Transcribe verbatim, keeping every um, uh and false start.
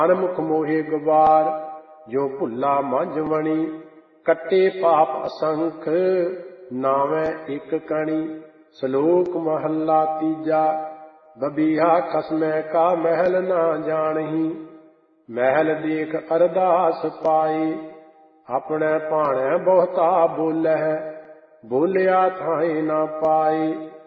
ਅਨਮੁਖ ਮੋਹੇ ਗਵਾਰ ਜੋ ਭੁੱਲਾ ਮੰਝ ਵਣੀ। ਕੱਟੇ ਪਾਪ ਅਸੰਖ ਨਾਵੇਂ ਇੱਕ ਕਣੀ। ਸ਼ਲੋਕ ਮਹੱਲਾ ਤੀਜਾ। ਬਬੀਹਾ ਖਸਮੈ ਕਾ ਮਹਿਲ ਨਾ ਜਾਣਹੀ। ਮਹਿਲ ਦੇਖ ਅਰਦਾਸ ਪਾਏ। ਆਪਣੇ ਭਾਣੈ ਬਹੁਤਾ ਬੋਲਹਿ ਬੋਲਿਆ ਥਾਏ ਨਾ ਪਾਏ।